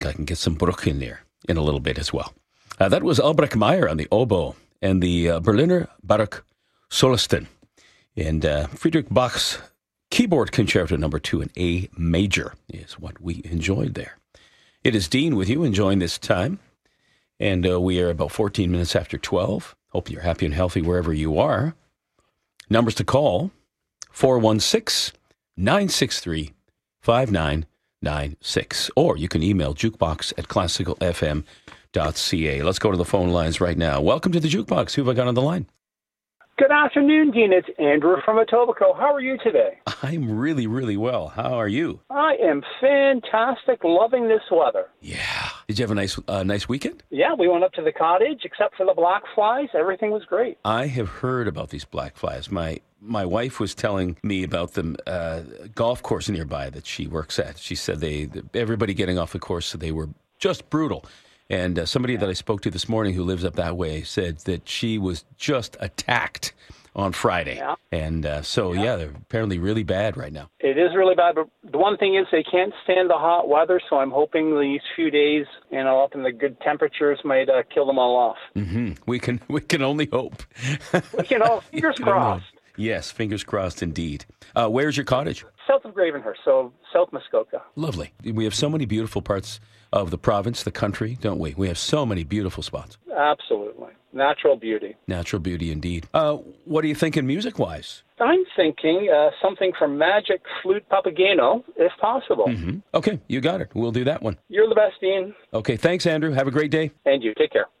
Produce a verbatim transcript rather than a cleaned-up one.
I can get some Bruch in there in a little bit as well. Uh, that was Albrecht Meyer on the oboe and the uh, Berliner Baroque Solisten. And uh, Friedrich Bach's Keyboard Concerto number two in A major is what we enjoyed there. It is Dean with you, enjoying this time. And uh, we are about fourteen minutes after twelve. Hope you're happy and healthy wherever you are. Numbers to call, four one six, nine six three, five nine nine six. Or you can email jukebox at classical f m dot c a. Let's go to the phone lines right now. Welcome to the Jukebox. Who have I got on the line? Good afternoon, Dean. It's Andrew from Etobicoke. How are you today? I'm really, really well. How are you? I am fantastic, loving this weather. Yeah. Did you have a nice uh, nice weekend? Yeah, we went up to the cottage, except for the black flies. Everything was great. I have heard about these black flies. My my wife was telling me about the uh, golf course nearby that she works at. She said they everybody getting off the course, they were just brutal. And uh, somebody that I spoke to this morning who lives up that way said that she was just attacked on Friday. Yeah. And uh, so, yeah. yeah, they're apparently really bad right now. It is really bad, but the one thing is they can't stand the hot weather, so I'm hoping these few days, you know, up in the good temperatures might uh, kill them all off. Mm-hmm. We can we can only hope. We can all, fingers crossed. Yes, fingers crossed indeed. Uh, where's your cottage? South of Gravenhurst, so South Muskoka. Lovely. We have so many beautiful parts of the province, the country, don't we? We have so many beautiful spots. Absolutely. Natural beauty. Natural beauty indeed. Uh, what are you thinking music-wise? I'm thinking uh, something from Magic Flute Papageno, if possible. Mm-hmm. Okay, you got it. We'll do that one. You're the best, Dean. Okay, thanks, Andrew. Have a great day. And you. Take care.